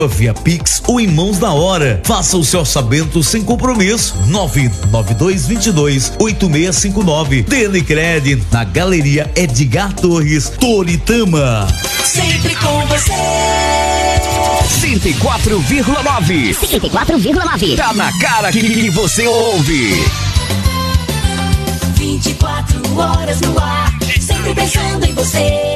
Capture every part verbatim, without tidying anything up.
via Pix ou em mãos na hora. Faça o seu orçamento sem compromisso. nove nove dois dois dois oito seis cinco nove. D N Cred, na Galeria Edgar Torres, Toritama. Sempre com você. cento e quatro vírgula nove. cento e quatro vírgula nove. Tá na cara que você ouve. vinte e quatro horas no ar. Sempre pensando em você.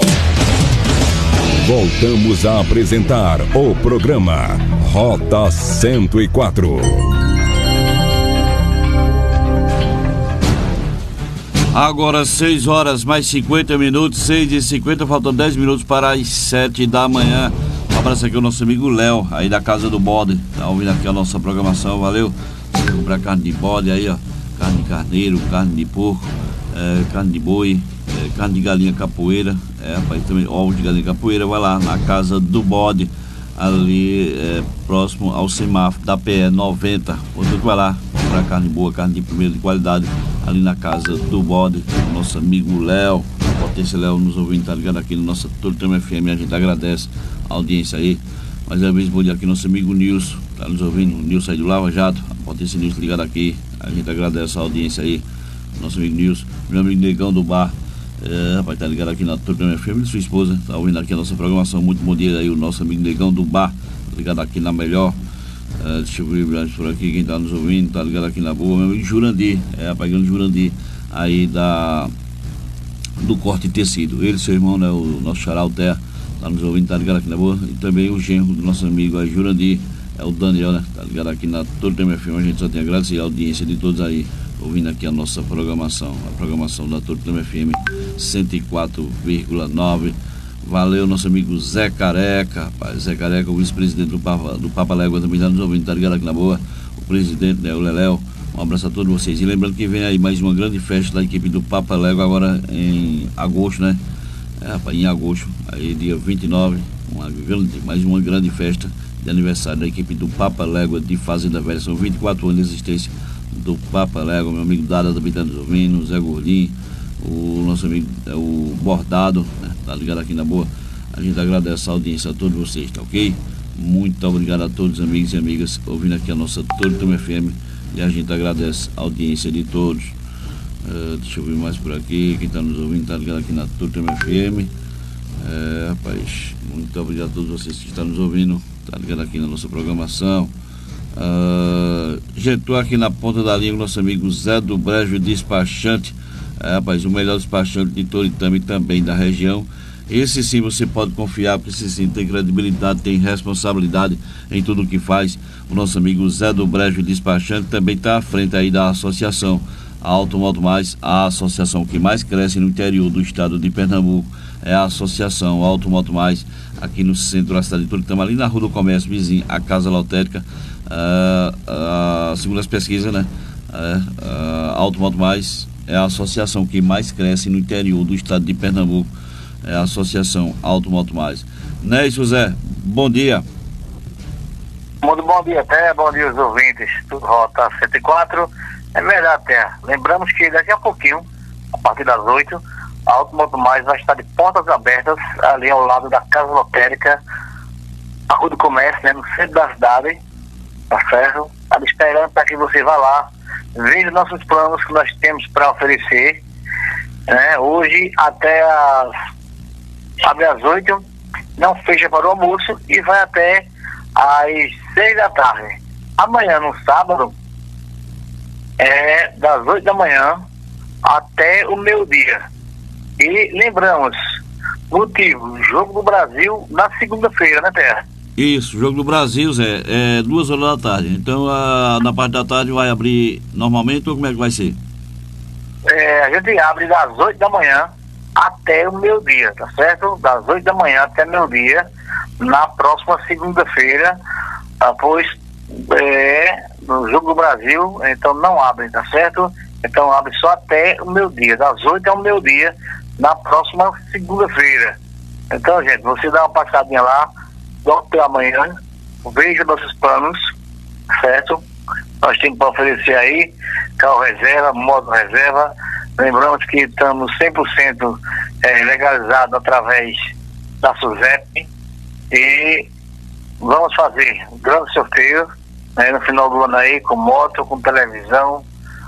Voltamos a apresentar o programa Rota cento e quatro. Agora seis horas mais cinquenta minutos, seis e cinquenta, faltam dez minutos para as sete da manhã. Um abraço aqui ao nosso amigo Léo, aí da Casa do Bode, tá ouvindo aqui a nossa programação, valeu. Você comprar carne de bode aí, ó, carne de carneiro, carne de porco, é, carne de boi, é, carne de galinha capoeira, é, rapaz, também ovos de galinha capoeira, vai lá na Casa do Bode, ali é, próximo ao semáforo da P E noventa, outro que vai lá comprar carne boa, carne de primeira de qualidade, ali na Casa do Bode, nosso amigo Léo, Potência Léo nos ouvindo, tá ligado aqui no nosso Toritama F M, a gente agradece a audiência aí, mais uma vez bom dia aqui nosso amigo Nilson, tá nos ouvindo, o Nilson aí do Lava Jato, a Potência Nilson ligado aqui, a gente agradece a audiência aí, nosso amigo Nilson, meu amigo Negão do Bar, é, rapaz, tá ligado aqui na Toritama F M, sua esposa, tá ouvindo aqui a nossa programação, muito bom dia aí, o nosso amigo Negão do Bar, tá ligado aqui na melhor. Uh, deixa eu ver por aqui quem tá nos ouvindo, tá ligado aqui na boa, meu amigo Jurandir, é, apagando Jurandir, aí da do corte de tecido, ele, seu irmão, né, o nosso xará Alter, tá nos ouvindo, tá ligado aqui na boa, e também o genro do nosso amigo aí, Jurandir, é o Daniel, né, tá ligado aqui na Toritama F M, a gente só tem a agradecer a audiência de todos aí, ouvindo aqui a nossa programação, a programação da Toritama F M cento e quatro vírgula nove. Valeu, nosso amigo Zé Careca, rapaz, Zé Careca, o vice-presidente do Papa, do Papa Légua, também está nos ouvindo, tá ligado aqui na boa, o presidente, né, o Leléu, um abraço a todos vocês, e lembrando que vem aí mais uma grande festa da equipe do Papa Légua, agora em agosto, né, é, rapaz, em agosto, aí dia vinte e nove, uma grande, mais uma grande festa de aniversário da equipe do Papa Légua de Fazenda Velha, são vinte e quatro anos de existência do Papa Légua, meu amigo Dada também está nos ouvindo, o Zé Gordinho, o nosso amigo, o Bordado, né, tá ligado aqui na boa, a gente agradece a audiência a todos vocês, tá ok? Muito obrigado a todos os amigos e amigas ouvindo aqui a nossa Toritama F M, e a gente agradece a audiência de todos. Uh, deixa eu ver mais por aqui, quem tá nos ouvindo, tá ligado aqui na Toritama F M, é, rapaz, muito obrigado a todos vocês que estão nos ouvindo, tá ligado aqui na nossa programação. Uh, gente, tô aqui na ponta da linha, nosso amigo Zé do Brejo, despachante. É, rapaz, o melhor despachante de Toritama e também da região. Esse sim você pode confiar, porque esse sim tem credibilidade, tem responsabilidade em tudo o que faz. O nosso amigo Zé do Brejo Despachante também está à frente aí da associação Alto Moto Mais, a associação que mais cresce no interior do estado de Pernambuco. É a associação Alto Moto Mais, aqui no centro da cidade de Toritama, ali na Rua do Comércio, vizinho, a Casa Lotérica. Uh, uh, segundo as pesquisas, né? Uh, uh, Alto Moto Mais é a associação que mais cresce no interior do estado de Pernambuco, é a associação Alto Moto Mais. Né, José? Bom dia. Muito bom dia, Terra, bom dia aos ouvintes do Rota cento e quatro. É verdade, Terra. Lembramos que daqui a pouquinho, a partir das oito, a Alto Moto Mais vai estar de portas abertas ali ao lado da Casa Lotérica, a Rua do Comércio, né, no centro da cidade, tá certo? Está esperando para que você vá lá, veja nossos planos que nós temos para oferecer, né? Hoje até as abre às oito, não fecha para o almoço e vai até às seis da tarde. Amanhã, no sábado, é das oito da manhã até o meio-dia. E lembramos, motivo, Jogo do Brasil na segunda-feira, né, Terra? Isso, Jogo do Brasil, Zé, é duas horas da tarde. Então, a, na parte da tarde vai abrir normalmente ou como é que vai ser? É, a gente abre das oito da manhã até o meio-dia, tá certo? Das oito da manhã até meio-dia, na próxima segunda-feira, após é, no Jogo do Brasil, então não abre, tá certo? Então abre só até o meio-dia, das oito ao meio-dia, na próxima segunda-feira. Então, gente, você dá uma passadinha lá, logo pela manhã, veja nossos planos, certo? Nós temos para oferecer aí carro reserva, moto reserva. Lembramos que estamos cem por cento é, legalizados através da SUSEP e vamos fazer um grande sorteio, né, no final do ano aí, com moto, com televisão,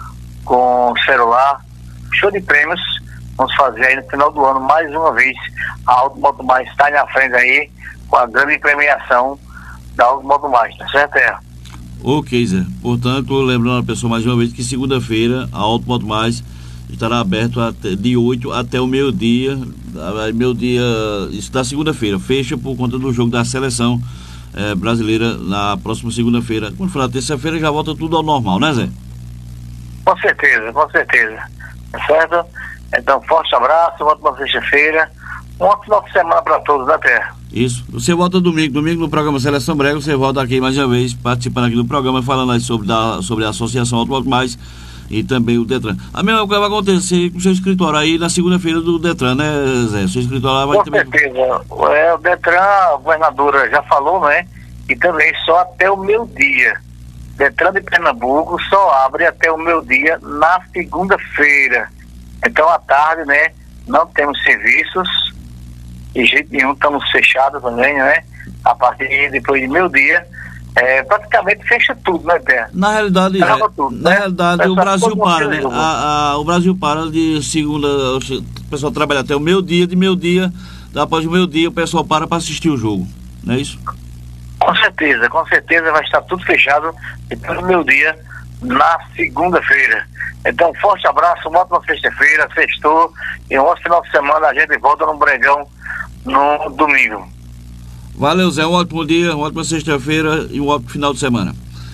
com celular, show de prêmios. Vamos fazer aí no final do ano, mais uma vez, a Auto Moto Mais está na frente aí, com a grande premiação da Auto Moto Mais, tá certo? É. Ok, Zé. Portanto, lembrando a pessoa mais uma vez que segunda-feira a Auto Moto Mais estará aberto até, de oito até o meio-dia, meio-dia, isso da segunda-feira, fecha por conta do jogo da seleção eh, brasileira na próxima segunda-feira. Quando for na terça-feira já volta tudo ao normal, né, Zé? Com certeza, com certeza, tá certo? Então, forte abraço, ótima sexta-feira, um ótimo final de semana para todos, né, Terra? Isso. Você volta domingo, domingo no programa Seleção Brega, você volta aqui mais uma vez, participando aqui do programa, falando aí sobre, da, sobre a Associação Auto Moto Mais e também o Detran. A mesma coisa vai acontecer com o seu escritório aí na segunda-feira do Detran, né, Zé? O seu escritório lá vai com também... Com certeza. É, o Detran, a governadora já falou, né? E também só até o meio-dia. Detran de Pernambuco só abre até o meio-dia na segunda-feira. Então, à tarde, né, não temos serviços, de jeito nenhum, estamos fechados também, né? A partir de depois de meio-dia, é, praticamente fecha tudo, né, Pé? Na realidade, é, tudo, na né? realidade o Brasil para, né? A, a, o Brasil para de segunda, o pessoal trabalha até o meio-dia, de meio-dia, após o meio-dia, o pessoal para para assistir o jogo, não é isso? Com certeza, com certeza vai estar tudo fechado depois do meio-dia, na segunda-feira. Então, forte abraço, uma ótima sexta-feira, sextou, e um ótimo final de semana, a gente volta no Bregão no domingo. Valeu, Zé, um ótimo dia, uma ótima sexta-feira e um ótimo final de semana.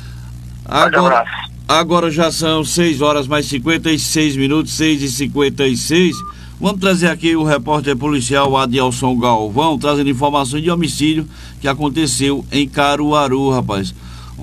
Agora, agora já são seis horas mais cinquenta e seis minutos, seis e cinquenta e seis. Vamos trazer aqui o repórter policial Adilson Galvão, trazendo informações de homicídio que aconteceu em Caruaru, rapaz.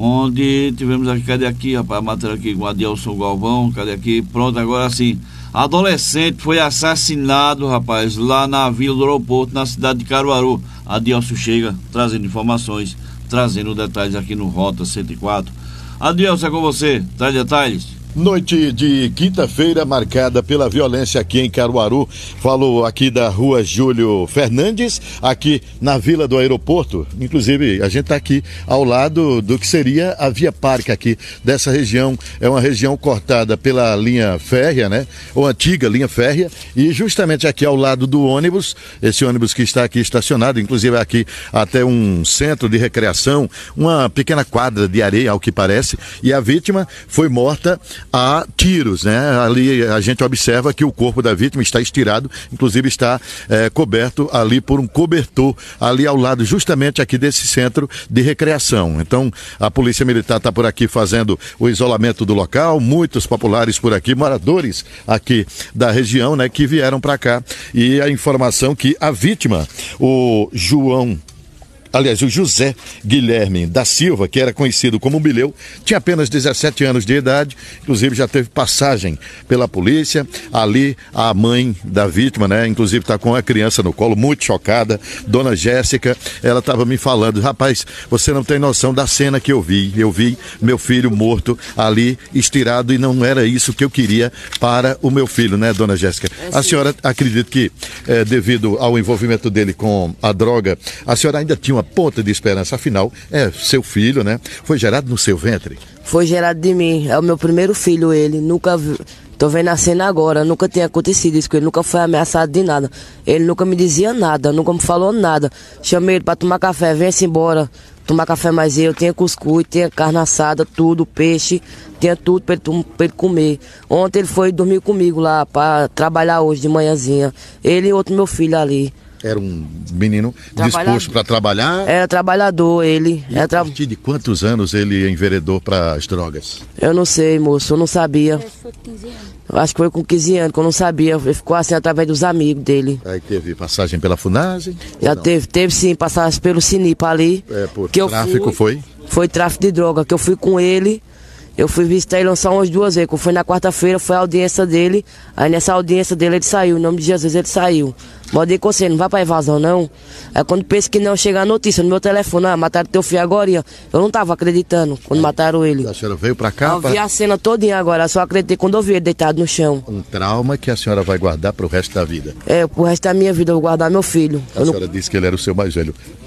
Onde tivemos aqui, cadê aqui, rapaz, a matéria aqui com o Adilson Galvão, cadê aqui, pronto, agora sim, adolescente foi assassinado, rapaz, lá na Vila do Aeroporto, na cidade de Caruaru. Adilson chega trazendo informações, trazendo detalhes aqui no Rota cento e quatro. Adilson, é com você, traz detalhes. Noite de quinta-feira marcada pela violência aqui em Caruaru. Falou aqui da rua Júlio Fernandes, aqui na Vila do Aeroporto. Inclusive, a gente está aqui ao lado do que seria a Via Parque aqui dessa região. É uma região cortada pela linha férrea, né? Ou antiga linha férrea. E justamente aqui ao lado do ônibus, esse ônibus que está aqui estacionado, inclusive aqui até um centro de recreação, uma pequena quadra de areia, ao que parece. E a vítima foi morta a tiros, né? Ali a gente observa que o corpo da vítima está estirado, inclusive está é, coberto ali por um cobertor, ali ao lado justamente aqui desse centro de recreação. Então a Polícia Militar está por aqui fazendo o isolamento do local, muitos populares por aqui, moradores aqui da região, né, que vieram para cá, e a informação que a vítima, o João Aliás, o José Guilherme da Silva, que era conhecido como Bileu, tinha apenas dezessete anos de idade, inclusive já teve passagem pela polícia. Ali a mãe da vítima, né, inclusive está com a criança no colo, muito chocada, dona Jéssica, ela estava me falando, rapaz, você não tem noção da cena que eu vi, eu vi meu filho morto ali, estirado, e não era isso que eu queria para o meu filho, né, dona Jéssica? A senhora acredita que, é, devido ao envolvimento dele com a droga, a senhora ainda tinha uma ponta de esperança, afinal, é seu filho, né? Foi gerado no seu ventre? Foi gerado de mim, é o meu primeiro filho, ele, nunca vi, tô vendo a cena agora, nunca tinha acontecido isso com ele, nunca foi ameaçado de nada, ele nunca me dizia nada, nunca me falou nada, chamei ele pra tomar café, vem-se embora, tomar café mais eu, tinha cuscuz, tinha carne assada, tudo, peixe, tinha tudo pra ele, pra ele comer. Ontem ele foi dormir comigo lá, pra trabalhar hoje de manhãzinha, ele e outro meu filho ali. Era um menino disposto para trabalhar? Era trabalhador, ele. E a tra... partir de quantos anos ele enveredou para as drogas? Eu não sei, moço, eu não sabia. Acho que foi com quinze anos, que eu não sabia. Ele ficou assim através dos amigos dele. Aí teve passagem pela FUNASE? Já teve, teve sim, passagem pelo Sinipa ali. É, por que tráfico fui, foi? Foi tráfico de droga, que eu fui com ele. Eu fui visitar ele só umas duas vezes. Quando foi na quarta-feira, foi a audiência dele. Aí nessa audiência dele ele saiu. Em nome de Jesus ele saiu. Mandei com você, não vai pra evasão não. Aí quando penso que não, chega a notícia no meu telefone, ah, mataram teu filho agora. Eu não tava acreditando quando é. mataram ele. A senhora veio pra cá? Eu pra... vi a cena todinha agora, só acreditei quando eu vi ele deitado no chão. Um trauma que a senhora vai guardar pro resto da vida? É, pro resto da minha vida eu vou guardar meu filho. A eu senhora não... disse que ele era o seu mais velho.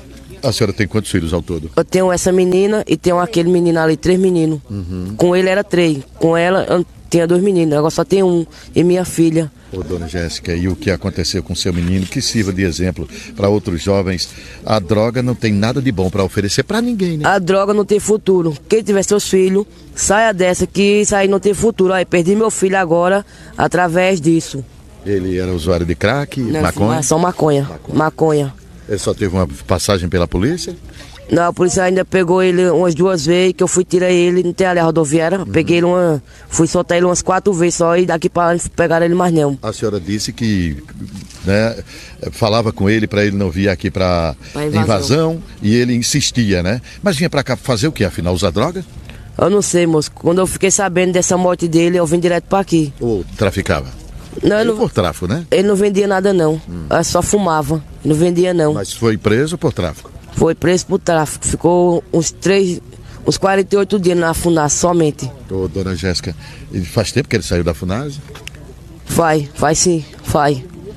A senhora tem quantos filhos ao todo? Eu tenho essa menina e tenho aquele menino ali, três meninos. Uhum. Com ele era três. Com ela eu tinha dois meninos, agora só tem um. E minha filha. Ô, dona Jéssica, e o que aconteceu com seu menino, que sirva de exemplo para outros jovens. A droga não tem nada de bom para oferecer para ninguém, né? A droga não tem futuro. Quem tiver seus filhos, saia dessa, que isso aí não tem futuro. Aí, perdi meu filho agora através disso. Ele era usuário de crack, Não, maconha? Só maconha. maconha. Maconha. Ele só teve uma passagem pela polícia? Não, a polícia ainda pegou ele umas duas vezes, que eu fui tirar ele, não tem ali a rodoviária, uhum. Peguei ele uma, fui soltar ele umas quatro vezes só, e daqui para pegar ele mais não. A senhora disse que, né, falava com ele para ele não vir aqui para invasão. invasão, e ele insistia, né? Mas vinha para cá fazer o quê? Afinal, usar droga? Eu não sei, moço. Quando eu fiquei sabendo dessa morte dele, eu vim direto para aqui. Ou traficava? Não, ele não, por tráfico, né? Ele não vendia nada não, hum. Ele só fumava, não vendia não. Mas foi preso por tráfico? Foi preso por tráfico, ficou uns três, uns quarenta e oito dias na FUNASA somente. Ô, dona Jéssica, faz tempo que ele saiu da FUNASA? Faz, faz sim, faz.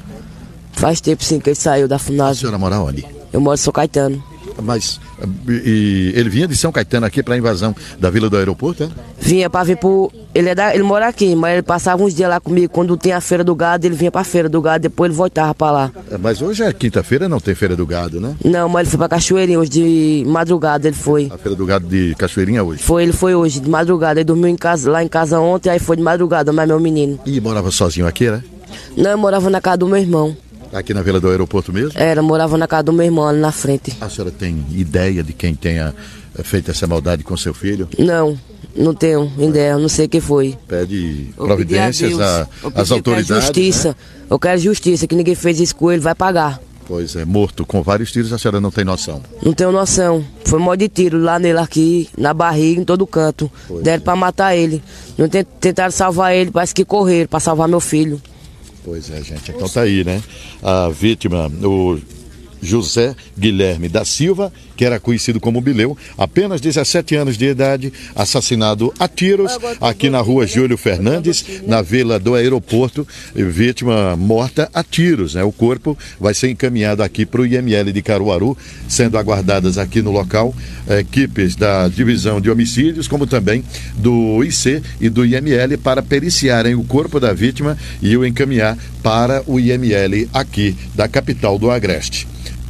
Faz tempo sim que ele saiu da FUNASA. A senhora mora onde? Eu moro em São Caetano. Mas e, ele vinha de São Caetano aqui para a invasão da Vila do Aeroporto, é? Vinha para vir pro... Ele, é da... ele mora aqui, mas ele passava uns dias lá comigo. Quando tem a feira do gado, ele vinha para a feira do gado, depois ele voltava para lá. Mas hoje é quinta-feira, não tem feira do gado, né? Não, mas ele foi para Cachoeirinha hoje de madrugada, ele foi. A feira do gado de Cachoeirinha hoje? Foi, ele foi hoje, de madrugada. Ele dormiu em casa, lá em casa ontem, aí foi de madrugada, mas meu menino. E morava sozinho aqui, né? Não, eu morava na casa do meu irmão. Aqui na Vila do Aeroporto mesmo? Era, morava na casa do meu irmão, ali na frente. A senhora tem ideia de quem tenha feito essa maldade com seu filho? Não, não tenho ideia, não sei quem foi. Pede providências às autoridades, eu justiça, né? Eu quero justiça, que ninguém fez isso com ele, vai pagar. Pois é, morto com vários tiros, a senhora não tem noção? Não tenho noção, foi mó de tiro lá nele aqui, na barriga, em todo canto. Pois Deram é. Pra matar ele, não tentaram salvar ele, parece que correram pra salvar meu filho. Pois é, gente, então tá aí, né? A vítima, o José Guilherme da Silva, que era conhecido como Bileu, apenas dezessete anos de idade, assassinado a tiros aqui na rua Júlio Fernandes, na Vila do Aeroporto, vítima morta a tiros, né? O corpo vai ser encaminhado aqui para o I M L de Caruaru, sendo aguardadas aqui no local equipes da Divisão de Homicídios, como também do I C e do I M L, para periciarem o corpo da vítima e o encaminhar para o I M L aqui da capital do Agreste.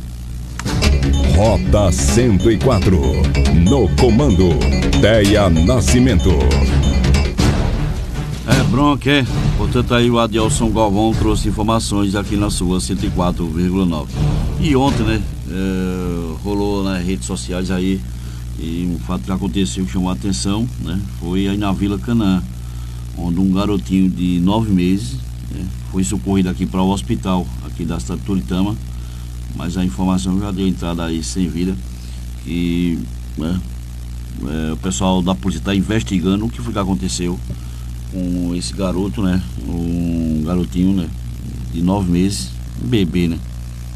Rota cento e quatro, no comando, Deia Nascimento. É, bronca, é? Portanto, aí o Adilson Galvão trouxe informações aqui na sua cento e quatro vírgula nove. E ontem, né, é, rolou nas redes sociais aí, e um fato que aconteceu que chamou a atenção, né, foi aí na Vila Canaã, onde um garotinho de nove meses, né, foi socorrido aqui para o hospital, aqui da cidade de Toritama. Mas a informação já deu entrada aí sem vida, que né, é, o pessoal da polícia está investigando o que foi que aconteceu com esse garoto, né? Um garotinho, né? De nove meses, um bebê, né?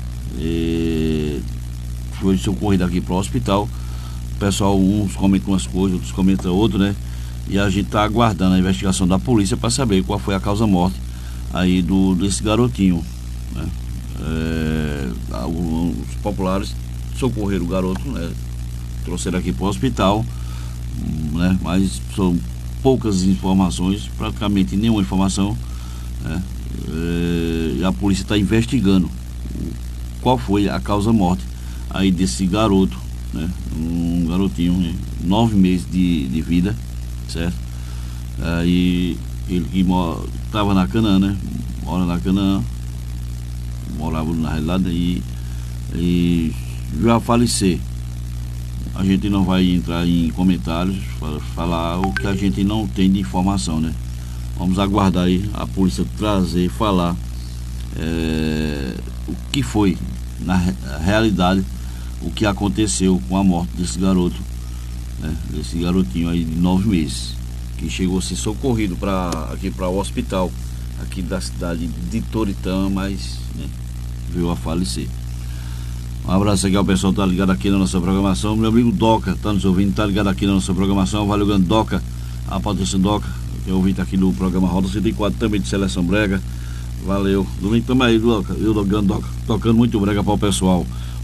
E foi socorrido aqui para o hospital. O pessoal, uns comentam umas coisas, outros comentam outras, né? E a gente está aguardando a investigação da polícia para saber qual foi a causa-morte aí do, desse garotinho, né? É, os populares socorreram o garoto, né? Trouxeram aqui para o hospital, né? Mas são poucas informações, praticamente nenhuma informação, né? É, e a polícia está investigando qual foi a causa-morte aí desse garoto, né? Um garotinho, né? nove meses de, de vida, certo? Aí ele que estava na Canaã, né? Mora na Canaã, morava na realidade e, e já falecer. A gente não vai entrar em comentários para falar o que a gente não tem de informação, né? Vamos aguardar aí a polícia trazer, falar é, o que foi na realidade, o que aconteceu com a morte desse garoto, né? Desse garotinho aí de nove meses, que chegou a ser socorrido para aqui para o hospital aqui da cidade de Toritama, mas né, veio a falecer. Um abraço aqui ao pessoal que tá ligado aqui na nossa programação. Meu amigo Doca tá nos ouvindo, tá ligado aqui na nossa programação. Valeu, grande Doca, a Patrícia Doca, que é ouvinte aqui do programa Roda cento e quatro, também de Seleção Brega. Valeu. Domingo também aí, Doca, eu do grande Doca, tocando muito brega para o pessoal.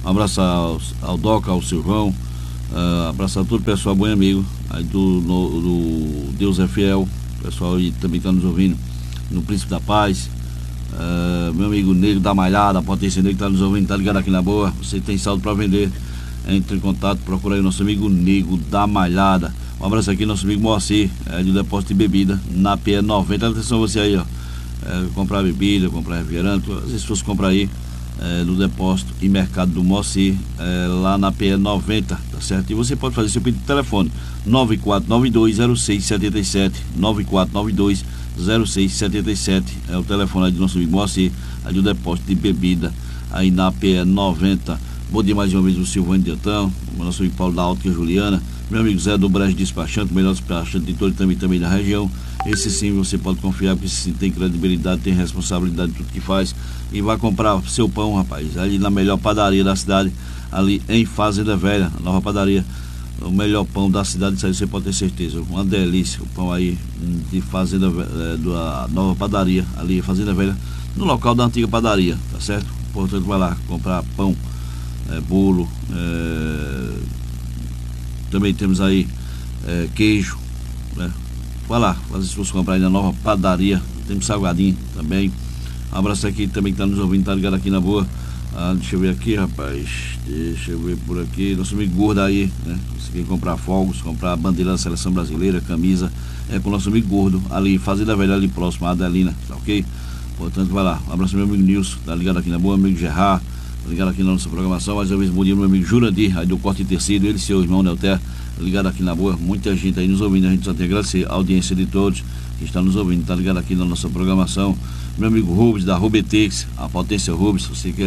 Um abraço ao, ao Doca, ao Silvão, uh, abraço a todo o pessoal, bom amigo, aí do, no, do Deus é Fiel, o pessoal aí também está nos ouvindo, no Príncipe da Paz, uh, meu amigo Negro da Malhada, a Potência Negro está nos ouvindo, tá ligado aqui na boa, você tem saldo para vender, entre em contato, procura aí o nosso amigo Negro da Malhada. Um abraço aqui, nosso amigo Moacir, é, de depósito de bebida, na P E noventa. Atenção você aí, ó. É, comprar bebida, comprar refrigerante, às vezes se fosse comprar aí é, no depósito e mercado do Moacir, é, lá na P E noventa, tá certo? E você pode fazer seu pedido de telefone, nove quatro nove dois zero seis sete sete, nove quatro nove dois zero seis sete sete, é o telefone aí do nosso amigo Moacir, aí do depósito de bebida, aí na P E noventa. Bom dia mais uma vez o Silvano de Antão, o nosso amigo Paulo da Alta Juliana, meu amigo Zé do Brejo Despachante, o melhor despachante de todo também, também da região. Esse sim você pode confiar, porque esse sim tem credibilidade, tem responsabilidade de tudo que faz. E vai comprar seu pão, rapaz, ali na melhor padaria da cidade, ali em Fazenda Velha, a nova padaria. O melhor pão da cidade, isso aí você pode ter certeza. Uma delícia, o pão aí de Fazenda é, da nova padaria, ali em Fazenda Velha, no local da antiga padaria, tá certo? Portanto, vai lá comprar pão, é, bolo, é, também temos aí é, queijo, né? Vai lá, fazer se você comprar aí na nova padaria, temos salgadinho também. Um abraço aqui também que tá nos ouvindo, tá ligado aqui na boa. Ah, deixa eu ver aqui, rapaz, deixa eu ver por aqui, nosso amigo Gordo aí, né? Se quer comprar fogos, comprar a bandeira da seleção brasileira, camisa, é com o nosso amigo Gordo, ali, Fazenda Velha, ali próximo a Adelina, tá ok? Portanto, vai lá, um abraço meu amigo Nilson, tá ligado aqui na boa, amigo Gerard, tá ligado aqui na nossa programação. Mais uma vez, bom dia, meu amigo Jurandir, aí do Corte de Tecido, ele e seu irmão Nelter, ligado aqui na boa, muita gente aí nos ouvindo, a gente só tem a agradecer a audiência de todos que estão nos ouvindo, tá ligado aqui na nossa programação. Meu amigo Rubens, da Rubetex, a Potência Rubens, se você quer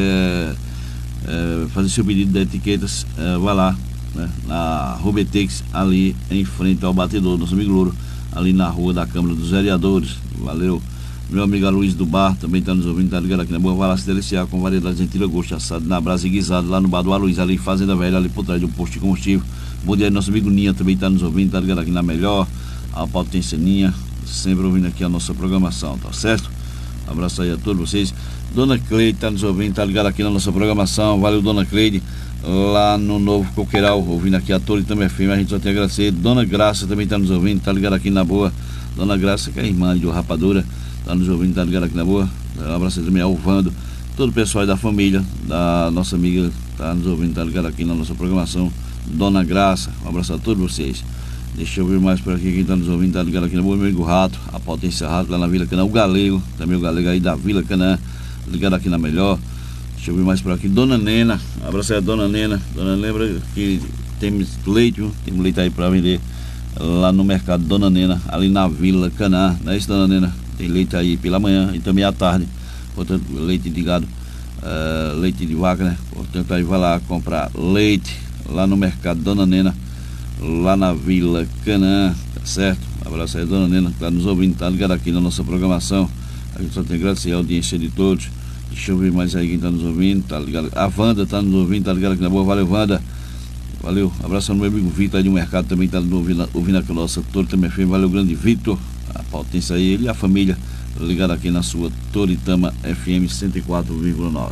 é, fazer seu pedido de etiquetas, é, vai lá, né, na Rubetex, ali em frente ao batedor, nosso amigo Louro, ali na rua da Câmara dos Vereadores, valeu. Meu amigo Luiz do Bar também está nos ouvindo, tá ligado aqui na boa, vai lá se deliciar com variedades de tira gosto, assado na brasa e guisado, lá no bar do Luiz, ali em Fazenda Velha, ali por trás do posto de combustível. Bom dia, nosso amigo Ninha também está nos ouvindo, tá ligado aqui na Melhor, a Potência Ninha, sempre ouvindo aqui a nossa programação, tá certo? Um abraço aí a todos vocês. Dona Cleide está nos ouvindo, tá ligado aqui na nossa programação, valeu Dona Cleide, lá no Novo Coqueiral, ouvindo aqui a Torre também F M, a gente só tem a agradecer. Dona Graça também está nos ouvindo, tá ligado aqui na boa, Dona Graça que é irmã de Rapadura, tá nos ouvindo, tá ligado aqui na boa. Um abraço também ao Vando, todo o pessoal aí da família, da nossa amiga, tá nos ouvindo, tá ligado aqui na nossa programação, Dona Graça, um abraço a todos vocês. Deixa eu ver mais por aqui, quem tá nos ouvindo, tá ligado aqui na boa, meu amigo Rato, a Potência Rato, lá na Vila Canaã, o Galego, também o Galego aí da Vila Canaã, ligado aqui na Melhor. Deixa eu ver mais por aqui, Dona Nena, um abraço aí a Dona Nena, Dona lembra que temos leite, viu? Temos leite aí pra vender lá no mercado Dona Nena, ali na Vila Canaã, não é isso, Dona Nena? Tem leite aí pela manhã e também à tarde, portanto, leite de gado, uh, leite de vaca, né? Portanto, aí vai lá comprar leite lá no mercado Dona Nena, lá na Vila Canaã, tá certo? Um abraço aí, Dona Nena, que tá nos ouvindo, tá ligado aqui na nossa programação. A gente só tem que agradecer a audiência de todos. Deixa eu ver mais aí quem tá nos ouvindo, tá ligado? A Wanda tá nos ouvindo, tá ligado aqui na boa, valeu Wanda. Valeu, abraço ao meu amigo Vitor aí do mercado, também tá ouvindo, ouvindo aqui a nossa Torre também F M, valeu grande Vitor, a Potência aí, ele e a família, ligado aqui na sua Toritama F M cento e quatro vírgula nove.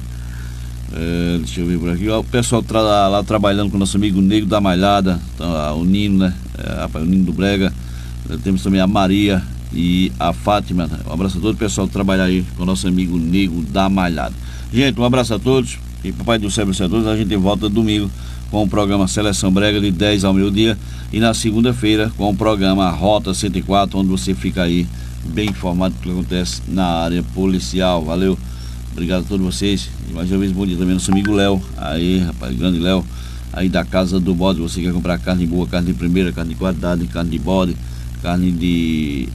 É, deixa eu ver por aqui, ó, o pessoal tra lá trabalhando com o nosso amigo Negro da Malhada, tá, o Nino, né? É, rapaz, o Nino do Brega. Temos também a Maria e a Fátima, né? Um abraço a todos, pessoal, trabalhar aí com o nosso amigo Negro da Malhada. Gente, um abraço a todos, e papai do céu a todos. A gente volta domingo com o programa Seleção Brega de dez ao meio-dia, e na segunda-feira com o programa Rota cento e quatro, onde você fica aí bem informado do que acontece na área policial. Valeu, obrigado a todos vocês, e mais uma vez bom dia também nosso amigo Léo, aí rapaz, grande Léo, aí da Casa do Bode. Você quer comprar carne boa, carne de primeira, carne de qualidade, carne de bode, carne de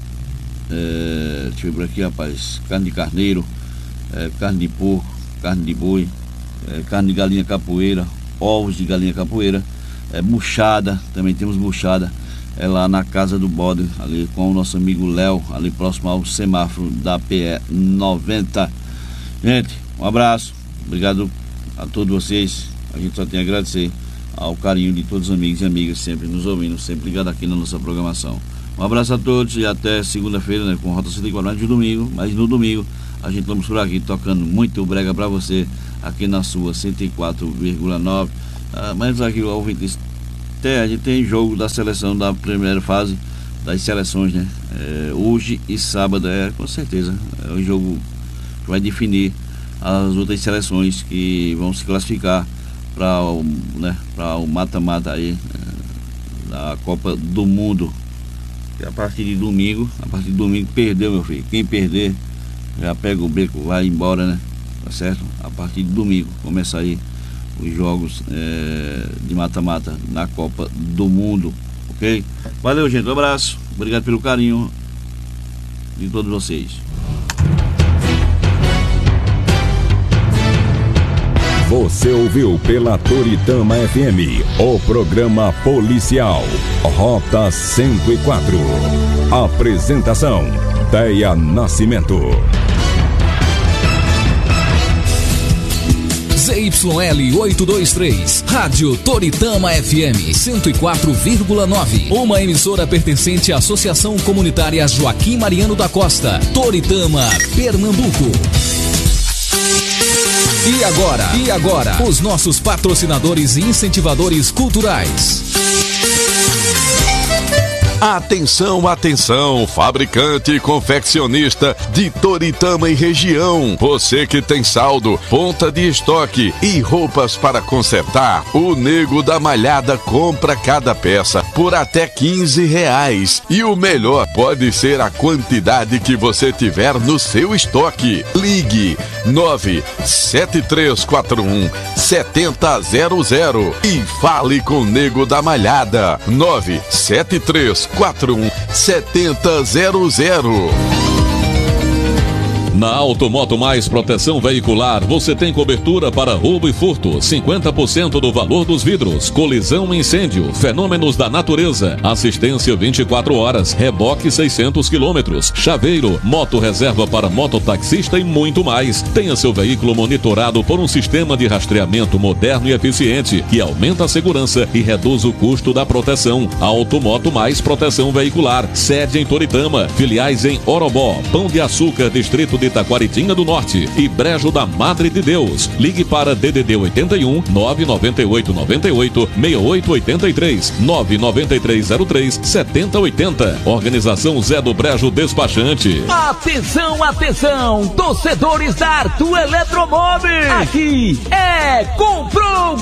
é, deixa eu ver por aqui, rapaz, carne de carneiro, é, carne de porco, carne de boi, é, carne de galinha capoeira, ovos de galinha capoeira, é, buchada, também temos buchada, é lá na Casa do Bode, ali com o nosso amigo Léo, ali próximo ao semáforo da P E noventa. Gente, um abraço, obrigado a todos vocês, a gente só tem a agradecer ao carinho de todos os amigos e amigas sempre nos ouvindo, sempre ligado aqui na nossa programação. Um abraço a todos e até segunda-feira, né, com Rota cento e quatro de domingo, mas no domingo A gente vamos por aqui tocando muito brega pra você aqui na sua cento e quatro vírgula nove. Ah, mas aqui o ouvinte, tem, a gente tem jogo da seleção da primeira fase das seleções, né? É, hoje e sábado, é com certeza é o jogo que vai definir as outras seleções que vão se classificar para o, né, para o mata-mata aí é, da Copa do Mundo. E a partir de domingo, a partir de domingo perdeu, meu filho. Quem perder já pega o beco, vai embora, né? Tá certo? A partir de domingo começa aí os jogos é, de mata-mata na Copa do Mundo, ok? Valeu, gente, um abraço, obrigado pelo carinho de todos vocês. Você ouviu pela Toritama F M o programa policial Rota cento e quatro. Apresentação Deia Nascimento. Z Y L oitocentos e vinte e três, Rádio Toritama F M cento e quatro vírgula nove, uma emissora pertencente à Associação Comunitária Joaquim Mariano da Costa, Toritama, Pernambuco. E agora, e agora, os nossos patrocinadores e incentivadores culturais. Atenção, atenção, fabricante e confeccionista de Toritama e região. Você que tem saldo, ponta de estoque e roupas para consertar, o Nego da Malhada compra cada peça por até quinze reais. E o melhor pode ser a quantidade que você tiver no seu estoque. Ligue nove sete três quatro um sete zero zero zero e fale com o Nego da Malhada. nove sete três quatro um sete zero zero. Na Automoto Mais Proteção Veicular, você tem cobertura para roubo e furto, cinquenta por cento do valor dos vidros, colisão e incêndio, fenômenos da natureza, assistência vinte e quatro horas, reboque seiscentos quilômetros, chaveiro, moto reserva para mototaxista e muito mais. Tenha seu veículo monitorado por um sistema de rastreamento moderno e eficiente, que aumenta a segurança e reduz o custo da proteção. Automoto Mais Proteção Veicular, sede em Toritama, filiais em Orobó, Pão de Açúcar, Distrito de Itaquaritinga do Norte e Brejo da Madre de Deus. Ligue para D D D oitenta e um, nove nove oito nove oito, seis oito oito três, nove nove três zero três, sete zero oito zero. Organização Zé do Brejo Despachante. Atenção, atenção, torcedores da Arthur Eletromóveis. Aqui é comprou,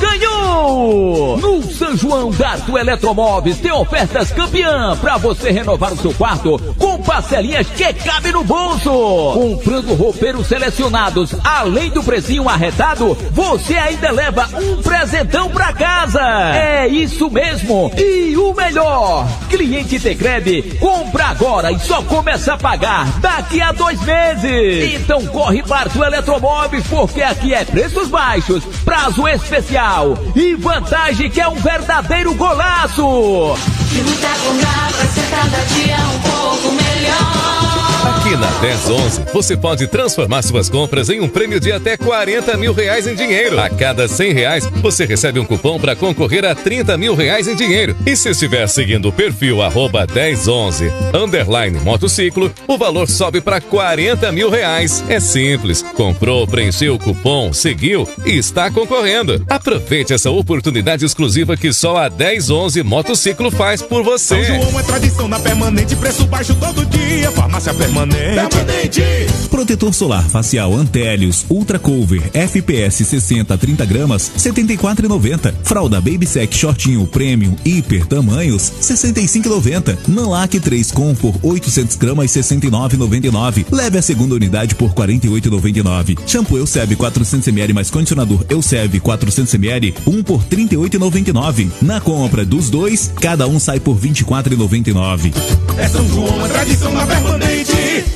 ganhou. No São João da Arthur Eletromóveis tem ofertas campeã para você renovar o seu quarto com parcelinhas que cabe no bolso. Comprando roupeiros selecionados, além do precinho arretado, você ainda leva um presentão pra casa. É isso mesmo. E o melhor, cliente Tecred compra agora e só começa a pagar daqui a dois meses. Então corre para o Eletromóveis, porque aqui é preços baixos, prazo especial e vantagem que é um verdadeiro golaço. Se luta comprar pra ser cada dia um pouco melhor. Aqui na dez onze, você pode transformar suas compras em um prêmio de até quarenta mil reais em dinheiro. A cada cem reais, você recebe um cupom para concorrer a trinta mil reais em dinheiro. E se estiver seguindo o perfil arroba dez onze, underline motociclo, o valor sobe para quarenta mil reais. É simples. Comprou, preencheu o cupom, seguiu e está concorrendo. Aproveite essa oportunidade exclusiva que só a dez onze Motociclo faz por você. São João é tradição na Permanente, preço baixo todo dia. Farmácia Permanente. Permanente. Protetor solar facial Antélios Ultra Cover F P S sessenta a trinta gramas, setenta e quatro reais e noventa centavos. Fralda Baby Sec Shortinho Premium Hiper Tamanhos, sessenta e cinco reais e noventa centavos. Nanlac três Com por oitocentos gramas, sessenta e nove reais e noventa e nove centavos. Leve a segunda unidade por quarenta e oito reais e noventa e nove centavos. Shampoo Elseve quatrocentos mililitros mais condicionador Elseve quatrocentos mililitros, um por trinta e oito reais e noventa e nove centavos. Na compra dos dois, cada um sai por vinte e quatro reais e noventa e nove centavos. É São João, é tradição na Permanente.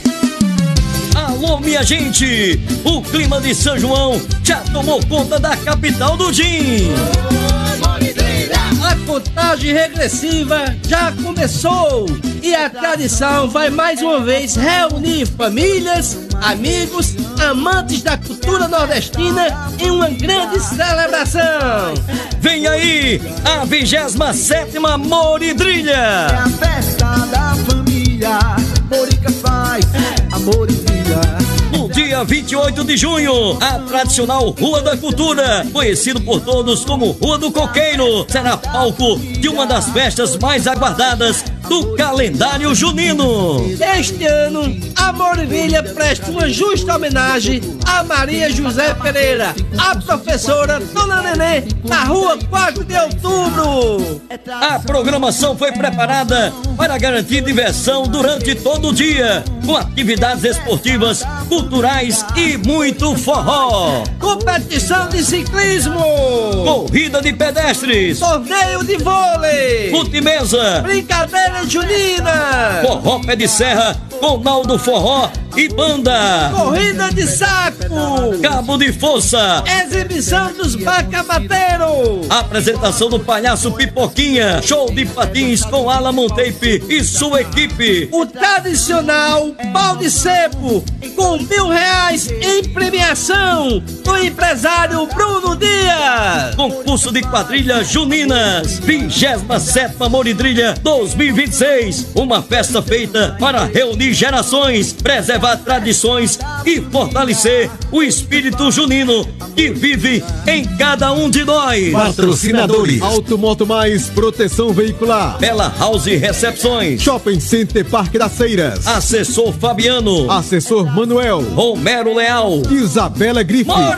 Alô, minha gente! O clima de São João já tomou conta da capital do Gin. A contagem regressiva já começou e a tradição vai mais uma vez reunir famílias, amigos, amantes da cultura nordestina em uma grande celebração. Vem aí a vigésima sétima Moridrilha. É a festa da família, Morica faz amor e filha. No dia dia vinte e oito de junho, a tradicional Rua da Cultura, conhecido por todos como Rua do Coqueiro, será palco de uma das festas mais aguardadas do calendário junino. Este ano, a Morivilha presta uma justa homenagem a Maria José Pereira, a professora Dona Nenê, na rua quatro de outubro. A programação foi preparada para garantir diversão durante todo o dia, com atividades esportivas, culturais e muito forró. Competição de ciclismo, corrida de pedestres, torneio de vôlei, fute-mesa, brincadeira junina, forró pé de serra, com Naldo Forró e banda, corrida de saco, cabo de força, exibição dos bacabateiros, apresentação do palhaço Pipoquinha, show de patins com Alan Montape e sua equipe, o tradicional pau de cepo com mil reais em premiação do empresário Bruno Dias, concurso de quadrilhas juninas, vigésima sétima Moridrilha dois mil e vinte e seis, uma festa feita para reunir gerações, preservar tradições e fortalecer o espírito junino que vive em cada um de nós. Patrocinadores: Automoto Mais Proteção Veicular, Bela House Recepções, Shopping Center Parque das Feiras, Assessor Fabiano, Assessor Manuel, Romero Leal, Isabela Grife.